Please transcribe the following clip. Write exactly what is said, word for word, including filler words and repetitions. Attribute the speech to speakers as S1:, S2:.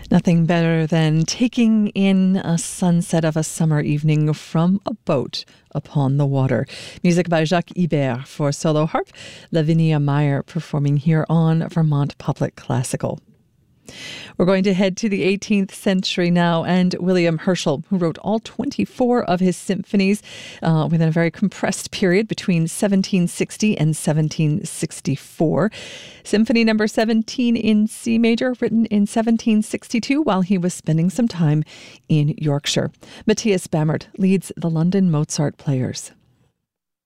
S1: Nothing better than taking in a sunset of a summer evening from a boat upon the water. Music by Jacques Ibert for solo harp. Lavinia Meyer performing here on Vermont Public Classical. We're going to head to the eighteenth century now, and William Herschel, who wrote all twenty-four of his symphonies uh, within a very compressed period between seventeen sixty and seventeen sixty-four. Symphony number seventeen in C major, written in seventeen sixty-two while he was spending some time in Yorkshire. Matthias Bamert leads the London Mozart Players.